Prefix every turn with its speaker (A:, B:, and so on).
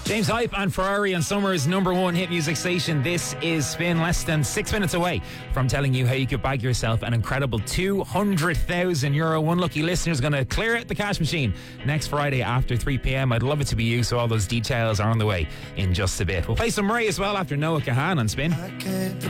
A: James Hype and Ferrari on Summer's #1 hit music station. This is Spin, less than 6 minutes away from telling you how you could bag yourself an incredible €200,000. One lucky listener is going to clear out the cash machine next Friday after 3 p.m. I'd love it to be you, so all those details are on the way in just a bit. We'll play some Ray as well after Noah Kahan on Spin.